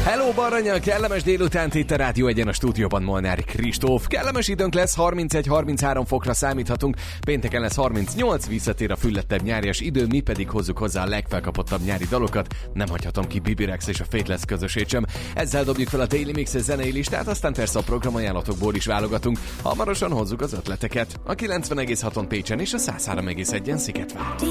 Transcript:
Hello Baranya, kellemes délutánt itt a Rádió Egyen a stúdióban Molnár Kristóf. Kellemes időnk lesz, 31-33 fokra számíthatunk, pénteken lesz 38, visszatér a füllettebb nyárias idő, mi pedig hozzuk hozzá a legfelkapottabb nyári dalokat, nem hagyhatom ki Bibi Rex és a Faithless közösét sem. Ezzel dobjuk fel a Daily Mix-es zenei listát, aztán persze a programajánlatokból is válogatunk. Hamarosan hozzuk az ötleteket. A 90,6-on Pécsen és a 103,1-en Szigetvár.